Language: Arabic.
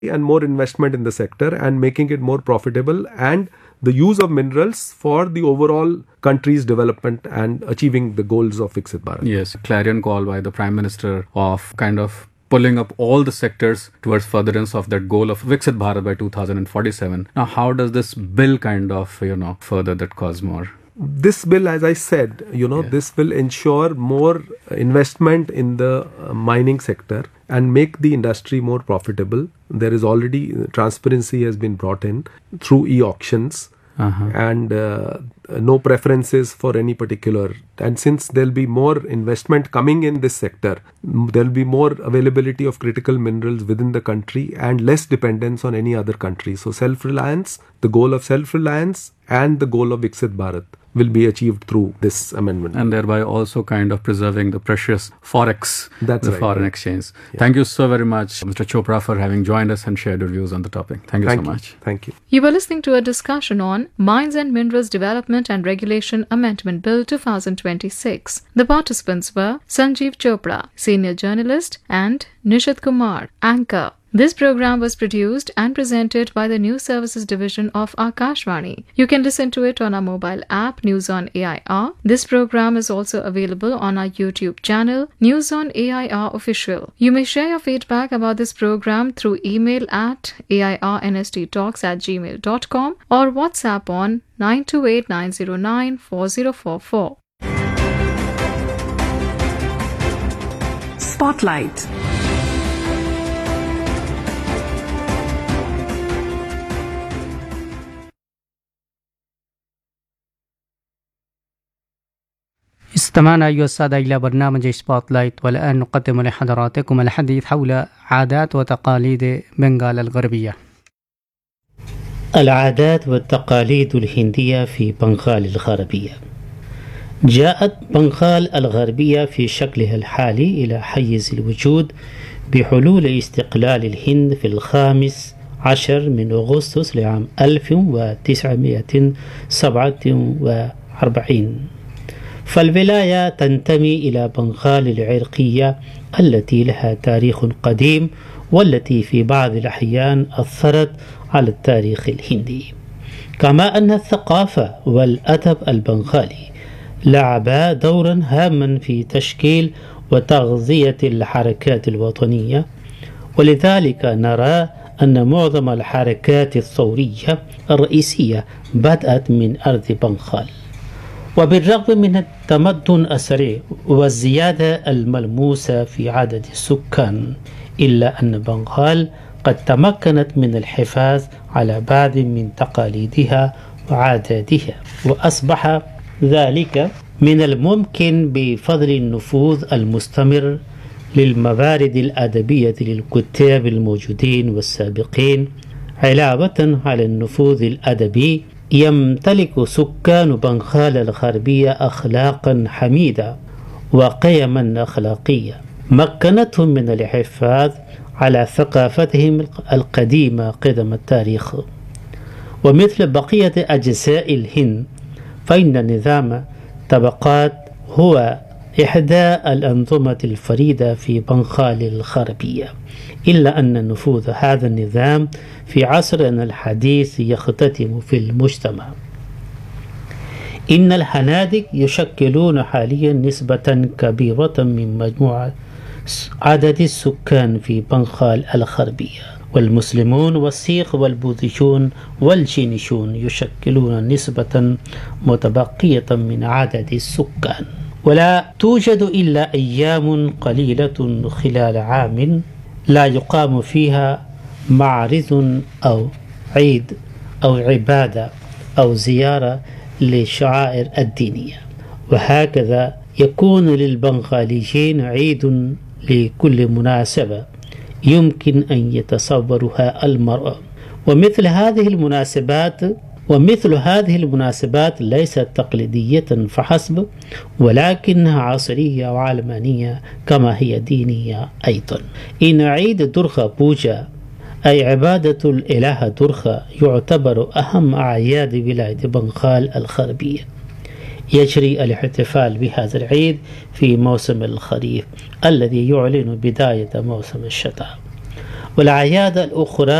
and more investment in the sector and making it more profitable, and the use of minerals for the overall country's development and achieving the goals of Viksit Bharat. Yes, clarion call by the Prime Minister of kind of pulling up all the sectors towards furtherance of that goal of Viksit Bharat by 2047. Now, how does this bill kind of, further that cause more? This bill, as I said, this will ensure more investment in the mining sector and make the industry more profitable. There is already transparency has been brought in through e-auctions. And no preferences for any particular. And since there'll be more investment coming in this sector, there'll be more availability of critical minerals within the country and less dependence on any other country. So self-reliance, the goal of self-reliance and the goal of Viksit Bharat will be achieved through this amendment. And thereby also kind of preserving the precious forex, foreign exchange. Yeah. Thank you so very much, Mr. Chopra, for having joined us and shared your views on the topic. Thank you so much. Thank you. You were listening to a discussion on Mines and Minerals Development and Regulation Amendment Bill 2026. The participants were Sanjeev Chopra, Senior Journalist, and Nishit Kumar, Anchor. This program was produced and presented by the News Services Division of Akashvani. You can listen to it on our mobile app, News on AIR. This program is also available on our YouTube channel, News on AIR Official. You may share your feedback about this program through email at airnsttalks@gmail.com or WhatsApp on 928-909-4044. Spotlight. استمعنا أيها السادة إلى برنامج سبوت لايت، والآن نقدم لحضراتكم الحديث حول عادات وتقاليد بنغال الغربية. العادات والتقاليد الهندية في بنغال الغربية. جاءت بنغال الغربية في شكلها الحالي إلى حيز الوجود بحلول استقلال الهند في 15 من أغسطس لعام 1947. فالولاية تنتمي إلى بنغال العرقية التي لها تاريخ قديم، والتي في بعض الأحيان أثرت على التاريخ الهندي. كما أن الثقافة والأدب البنغالي لعبا دورا هاما في تشكيل وتغذية الحركات الوطنية، ولذلك نرى أن معظم الحركات الثورية الرئيسية بدأت من أرض بنغال. وبالرغم من التمدن السريع والزيادة الملموسة في عدد السكان، إلا أن بنغال قد تمكنت من الحفاظ على بعض من تقاليدها وعاداتها، وأصبح ذلك من الممكن بفضل النفوذ المستمر للموارد الأدبية للكتاب الموجودين والسابقين. علاوة على النفوذ الأدبي، يمتلك سكان بنغال الغربية أخلاقا حميدة وقيما أخلاقية مكنتهم من الحفاظ على ثقافتهم القديمة قدم التاريخ. ومثل بقية أجزاء الهند، فإن نظام طبقات هو إحدى الأنظمة الفريدة في بنغال الغربية، إلا أن نفوذ هذا النظام في عصرنا الحديث يختتم في المجتمع. إن الهنادك يشكلون حاليا نسبة كبيرة من مجموع عدد السكان في بنغال الغربية، والمسلمون والسيخ والبوذيون والجينيشون يشكلون نسبة متبقية من عدد السكان. ولا توجد إلا أيام قليلة خلال عام لا يقام فيها معرض أو عيد أو عبادة أو زيارة للشعائر الدينية، وهكذا يكون للبنغاليين عيد لكل مناسبة يمكن أن يتصورها المرء. ومثل هذه المناسبات ليست تقليدية فحسب، ولكنها عصرية وعلمانية كما هي دينية أيضا. إن عيد درغا بوجا أي عبادة الإله درغا يعتبر أهم أعياد ولاية بنغال الغربية. يجري الاحتفال بهذا العيد في موسم الخريف الذي يعلن بداية موسم الشتاء. والأعياد الأخرى